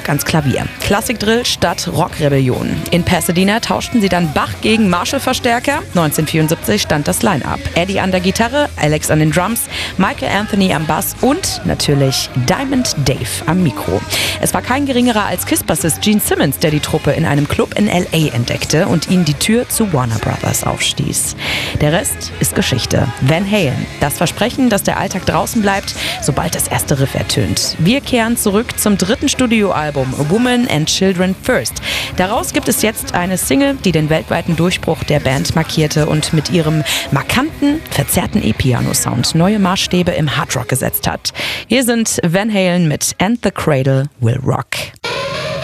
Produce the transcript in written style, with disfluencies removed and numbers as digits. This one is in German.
ans Klavier. Klassikdrill statt Rockrebellion. In Pasadena tauschten sie dann Bach gegen Marshall-Verstärker. 1974 stand das Line-Up. Eddie an der Gitarre, Alex an den Drums, Michael Anthony am Bass und natürlich Diamond Dave am Mikro. Es war kein geringerer als KISS-Bassist Gene Simmons, der die Truppe in einem Club in L.A. entdeckte und ihnen die Tür zu Warner Brothers aufstieß. Der Rest ist Geschichte. Van Halen, das Versprechen, dass der Alltag draußen bleibt, sobald das erste Riff ertönt. Wir kehren zurück zum dritten Studioalbum Women and Children First. Daraus gibt es jetzt eine Single, die den weltweiten Durchbruch der Band markierte und mit ihrem markanten, verzerrten E-Piano-Sound neue Maßstäbe im Hardrock gesetzt hat. Hier sind Van Halen mit And the Cradle Will Rock.